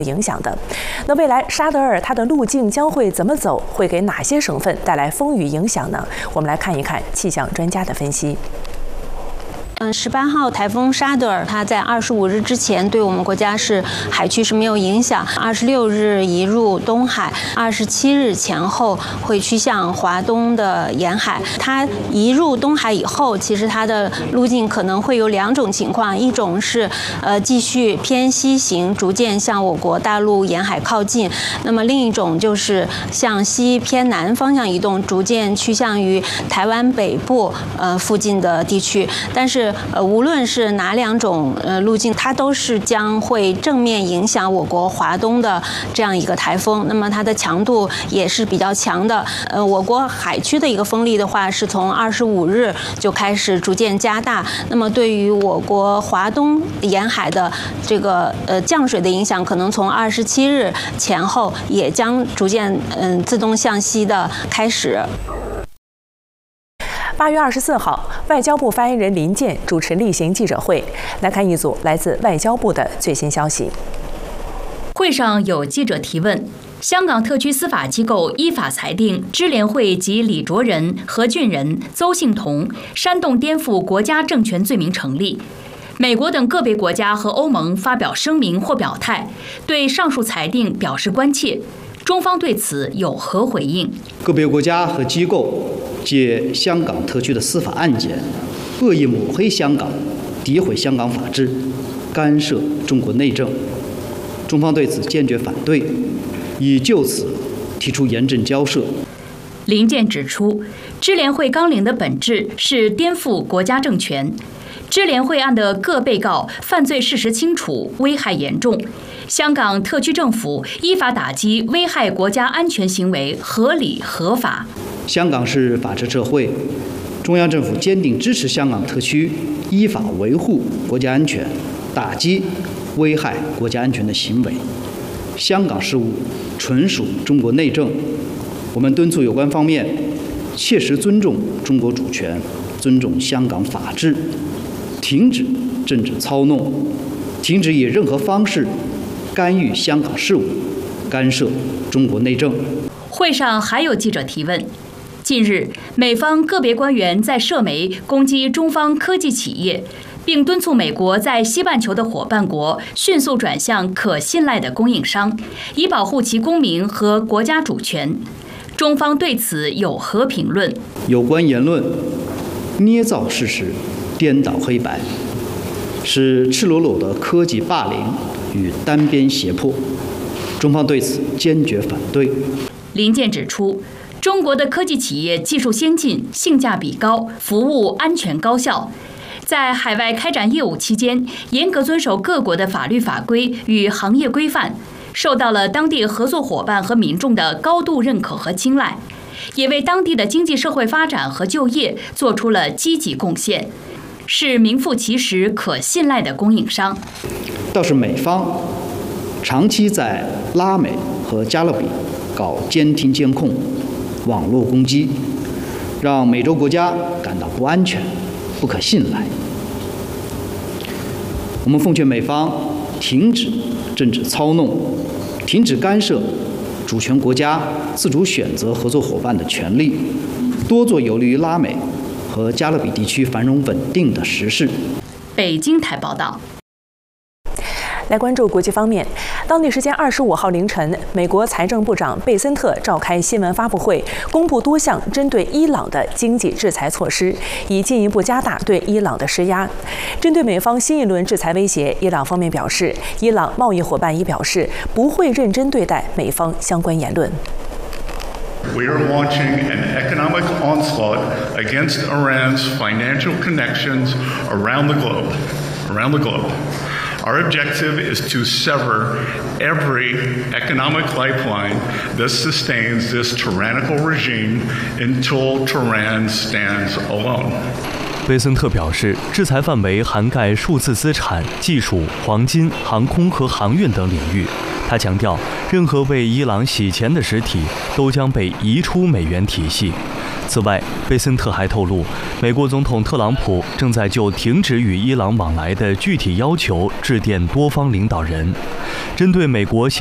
影响的。那未来沙德尔它的路径将会怎么走？会给哪些省份带来风雨影响呢？我们来看一看气象专家的分析。 18号台风沙德尔，它在25日之前对我们国家是海区是没有影响。26日移入东海，27日前后会趋向华东的沿海。它移入东海以后，其实它的路径可能会有2种情况，一种是继续偏西行，逐渐向我国大陆沿海靠近；那么另一种就是向西偏南方向移动，逐渐趋向于台湾北部附近的地区。但是无论是哪2种路径，它都是将会正面影响我国华东的这样一个台风。那么它的强度也是比较强的。我国海区的一个风力的话，是从25日就开始逐渐加大。那么对于我国华东沿海的这个降水的影响，可能从27日前后也将逐渐自动向西的开始。 8月24号，外交部发言人林健主持例行记者会。来看一组来自外交部的最新消息。 会上有记者提问：香港特区司法机构依法裁定支联会及李卓人、何俊仁、邹幸同煽动颠覆国家政权罪名成立。美国等个别国家和欧盟发表声明或表态，对上述裁定表示关切。中方对此有何回应？ 个别国家和机构借香港特区的司法案件，恶意抹黑香港，诋毁香港法治，干涉中国内政。中方对此坚决反对，已就此提出严正交涉。 林健指出，支联会纲领的本质是颠覆国家政权。支联会案的各被告犯罪事实清楚，危害严重。香港特区政府依法打击危害国家安全行为合理合法。 香港是法治社会，中央政府坚定支持香港特区依法维护国家安全，打击危害国家安全的行为。香港事务纯属中国内政，我们敦促有关方面切实尊重中国主权，尊重香港法治，停止政治操弄，停止以任何方式干预香港事务，干涉中国内政。 会上还有记者提问：近日，美方个别官员在社媒攻击中方科技企业，并敦促美国在西半球的伙伴国迅速转向可信赖的供应商，以保护其公民和国家主权。中方对此有何评论？ 有关言论捏造事实，颠倒黑白，是赤裸裸的科技霸凌与单边胁迫，中方对此坚决反对。 林健指出，中国的科技企业技术先进、性价比高、服务安全高效，在海外开展业务期间，严格遵守各国的法律法规与行业规范，受到了当地合作伙伴和民众的高度认可和青睐，也为当地的经济社会发展和就业做出了积极贡献，是名副其实可信赖的供应商。 倒是美方长期在拉美和加勒比搞监听监控、网络攻击，让美洲国家感到不安全、不可信赖。我们奉劝美方停止政治操弄，停止干涉主权国家自主选择合作伙伴的权利，多做有利于拉美和加勒比地区繁荣稳定的实事。 北京台报道。 来关注国际方面，当地时间25号凌晨，美国财政部长贝森特召开新闻发布会，公布多项针对伊朗的经济制裁措施，以进一步加大对伊朗的施压。针对美方新一轮制裁威胁，伊朗方面表示，伊朗贸易伙伴已表示不会认真对待美方相关言论。 We are launching an economic onslaught against Iran's financial connections around the globe. Our objective is to sever every economic lifeline that sustains this tyrannical regime until Tehran stands alone. 贝森特表示，制裁范围涵盖数字资产、技术、黄金、航空和航运等领域。他强调，任何为伊朗洗钱的实体都将被移出美元体系。此外，贝森特还透露，美国总统特朗普正在就停止与伊朗往来的具体要求致电多方领导人。 针对美国